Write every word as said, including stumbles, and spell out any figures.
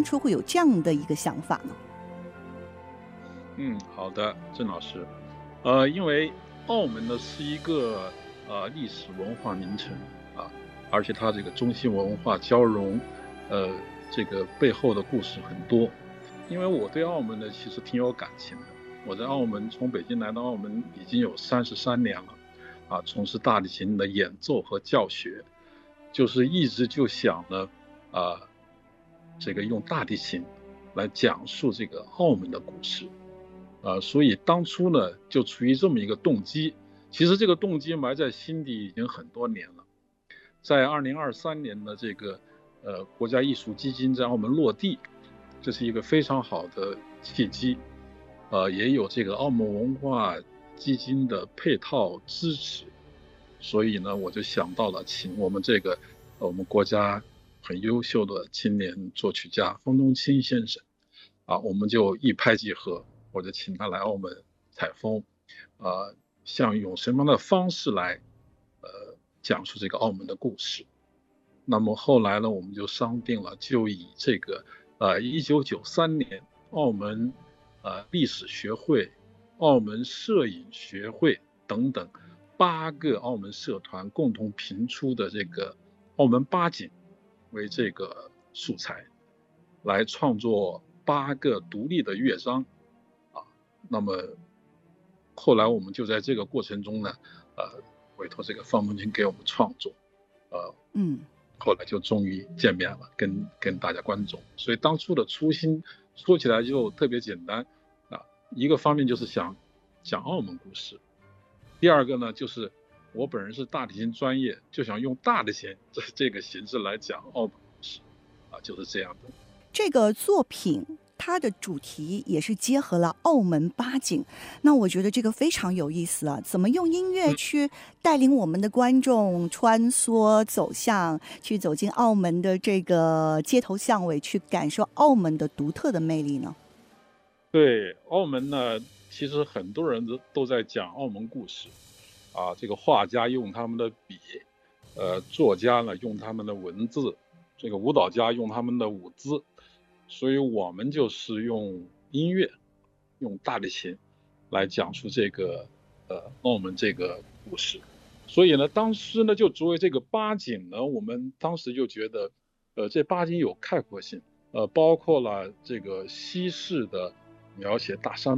初会有这样的一个想法呢？ 嗯，好的，郑老师。呃，因为澳门呢是一个呃历史文化名城啊，而且它这个中西文化交融，呃，这个背后的故事很多。因为我对澳门呢其实挺有感情的，我在澳门从北京来到澳门已经有三十三年了，啊，从事大提琴的演奏和教学，就是一直就想呢，啊，这个用大提琴来讲述这个澳门的故事。呃，所以当初呢，就出于这么一个动机，其实这个动机埋在心底已经很多年了。在二零二三年的这个呃国家艺术基金在澳门落地，这是一个非常好的契机，呃，也有这个澳门文化基金的配套支持，所以呢，我就想到了请我们这个呃我们国家很优秀的青年作曲家方中清先生，啊，我们就一拍即合，我就请他来澳门采风，呃，想用什么样的方式来，呃，讲述这个澳门的故事。那么后来呢，我们就商定了，就以这个，呃，一九九三年澳门呃历史学会、澳门摄影学会等等八个澳门社团共同评出的这个澳门八景为这个素材，来创作八个独立的乐章。啊，那么后来我们就在这个过程中呢，呃，委托这个方文清给我们创作，呃， 嗯。 后来就终于见面了，跟跟大家观众。所以当初的初心说起来就特别简单啊，一个方面就是想讲澳门故事，第二个呢就是我本人是大提琴专业，就想用大提琴这这个形式来讲澳门故事，啊，就是这样的。 这个作品它的主题也是结合了澳门八景，那我觉得这个非常有意思啊！怎么用音乐嗯。 去带领我们的观众穿梭走向，去走进澳门的这个街头巷尾，去感受澳门的独特的魅力呢？ 对，澳门呢，其实很多人都都在讲澳门故事，啊，这个画家用他们的笔，呃，作家呢用他们的文字，这个舞蹈家用他们的舞姿，所以我们就是用音乐，用大提琴来讲述这个呃澳门这个故事。所以呢，当时呢就作为这个八景呢，我们当时就觉得，呃，这八景有概括性，呃，包括了这个西式的描写大山。